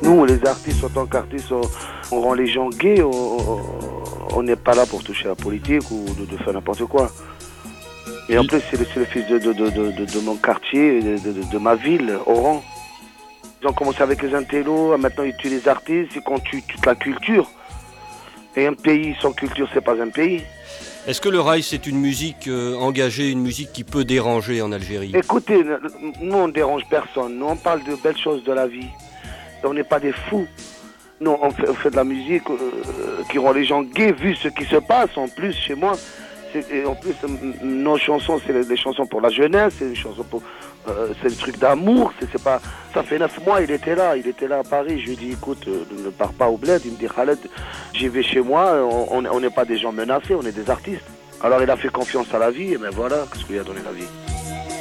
Nous, les artistes, en tant qu'artistes, on rend les gens gays, on n'est pas là pour toucher à la politique ou de faire n'importe quoi. Et en plus, c'est le fils de mon quartier, de ma ville, Oran. Ils ont commencé avec les intellos, maintenant ils tuent les artistes, ils tuent toute la culture. Et un pays sans culture, c'est pas un pays. Est-ce que le raï, c'est une musique engagée, une musique qui peut déranger en Algérie? Écoutez, nous on dérange personne, nous on parle de belles choses de la vie. On n'est pas des fous. Nous on fait de la musique qui rend les gens gays vu ce qui se passe en plus chez moi. Et en plus, nos chansons, c'est des chansons pour la jeunesse, c'est des chansons pour, c'est des trucs d'amour. C'est pas, ça fait 9 mois, il était là à Paris. Je lui ai dit, écoute, ne pars pas au bled. Il me dit, Khaled, j'y vais chez moi. On n'est pas des gens menacés, on est des artistes. Alors il a fait confiance à la vie, et ben voilà, qu'est-ce qu'il a donné la vie.